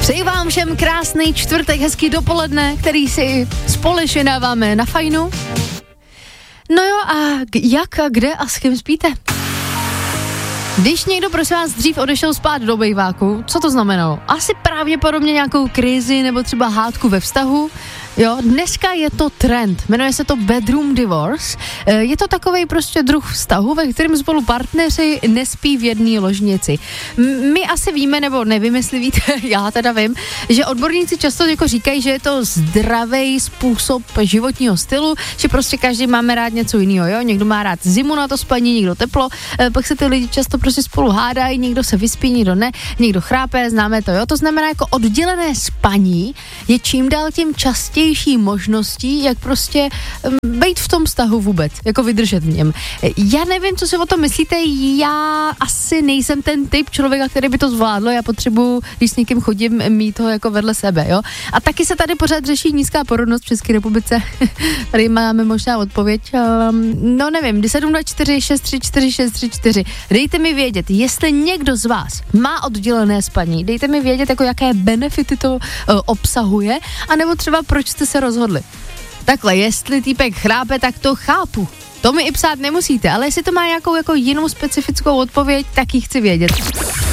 Přeji vám všem krásný čtvrtek, hezký dopoledne, který si společně dáváme na fajnu. No jo, a jak a kde a s kým spíte? Když někdo, prosím vás, dřív odešel spát do bejváku, co to znamenalo? Asi pravděpodobně nějakou krizi nebo třeba hádku ve vztahu. Jo, dneska je to trend, jmenuje se to bedroom divorce. Je to takovej prostě druh vztahu, ve kterém spolu partneři nespí v jedné ložnici. My asi víme, nebo nevím, jestli víte, já teda vím, že odborníci často jako říkají, že je to zdravý způsob životního stylu, že prostě každý máme rád něco jiného, jo? Někdo má rád zimu na to spaní, někdo teplo, pak se ty lidi často prostě spolu hádají, někdo se vyspí, někdo ne, někdo chrápe, známe to, jo? To znamená, jako oddělené spaní je čím dál tím častější možností, jak prostě být v tom vztahu vůbec, jako vydržet v něm. Já nevím, co si o tom myslíte, já asi nejsem ten typ člověka, který by to zvládl, já potřebuji, když s někým chodím, mít ho jako vedle sebe, jo. A taky se tady pořád řeší nízká porodnost v České republice, tady máme možná odpověď, no nevím, 724 634 634, dejte mi vědět, jestli někdo z vás má oddělené spaní, dejte mi vědět, jako jaké benefity to obsahuje, anebo třeba proč jste se rozhodli. Takhle, jestli týpek chrápe, tak to chápu. To mi i psát nemusíte, ale jestli to má nějakou jako jinou specifickou odpověď, tak ji chci vědět.